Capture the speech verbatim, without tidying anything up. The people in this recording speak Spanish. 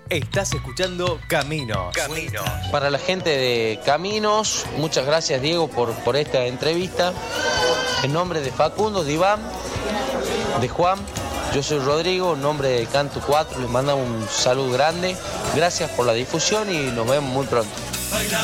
Estás escuchando Caminos. Caminos. Para la gente de Caminos, muchas gracias Diego por, por esta entrevista. En nombre de Facundo, de Iván, de Juan, yo soy Rodrigo, en nombre de Canto cuatro, les mando un saludo grande. Gracias por la difusión y nos vemos muy pronto.